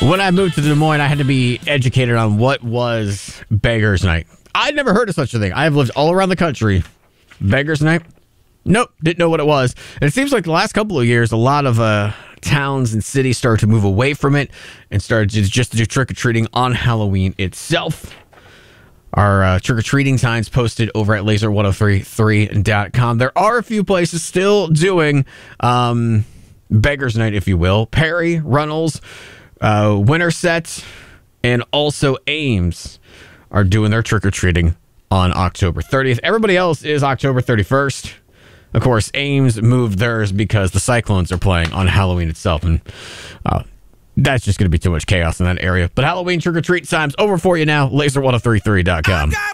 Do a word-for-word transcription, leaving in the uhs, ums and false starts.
When I moved to Des Moines, I had to be educated on what was Beggars Night. I'd never heard of such a thing. I have lived all around the country. Beggars Night? Nope, didn't know what it was. And it seems like the last couple of years, a lot of uh, towns and cities started to move away from it and started to just to do trick-or-treating on Halloween itself. Our uh, trick-or-treating signs posted over at laser ten thirty-three dot com. There are a few places still doing um, Beggars Night, if you will. Perry, Runnels, uh, Winterset, and also Ames are doing their trick-or-treating on October thirtieth. Everybody else is October thirty-first. Of course, Ames moved theirs because the Cyclones are playing on Halloween itself, and uh, that's just going to be too much chaos in that area. But Halloween trick-or-treat time's over for you now. laser ten thirty-three dot com.